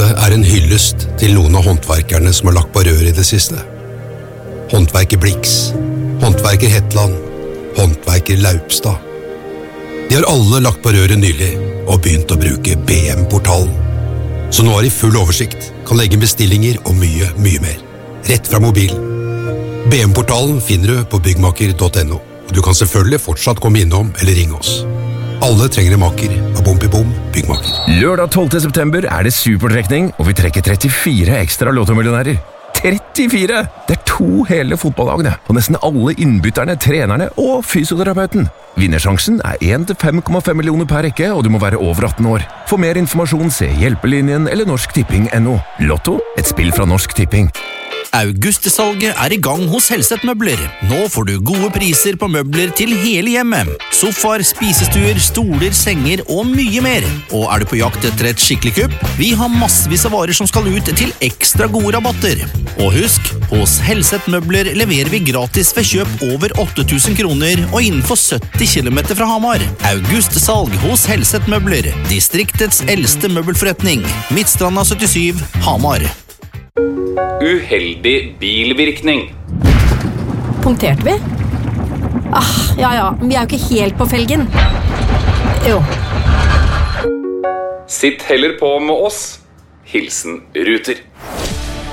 en hyllest til noen av håndverkerne som har lagt på rør i det siste. Håndverker Blix, håndverker Hetland, håndverker Laupstad. De har alle lagt på røret nylig og begynt å bruke BM-portalen. Så nå har de full oversikt, kan legge bestillinger og mye mer. Rett fra mobilen. BM-portalen finner du på byggmaker.no, og du kan selvfølgelig fortsatt komme innom eller ringe oss. Alle trenger en maker av Bom Byggmaker. Lørdag 12. september det supertrekning, og vi trekker 34 ekstra lottomillionærer. 34! Det 2 hele fotballagene, og nesten alle innbytterne, trenerne og fysioterapeuten. Vinnersjansen 1 til 5,5 millioner per rekke, og du må være over 18 år. For mer informasjon se Hjelpelinjen eller norsktipping.no. Lotto, et spill fra Norsk Tipping. Augustsalget i gang hos Helseth Møbler. Nå får du gode priser på møbler til hele hjemmet. Sofaer, spisestuer, stoler, senger og mye mer. Og du på jakt etter et skikkelig kupp? Vi har massevis av varer som skal ut til ekstra gode rabatter. Og husk, hos Helseth Møbler leverer vi gratis ved kjøp over 8 000 kroner og innenfor 70 km fra Hamar. Augustsalg hos Helseth Møbler. Distriktets eldste møbelforretning. Midtstranda 77, Hamar. Uheldig bilvirkning. Punkterte vi? Ja, vi jo ikke helt på felgen. Jo. Sitt heller på med oss. Hilsen Ruter.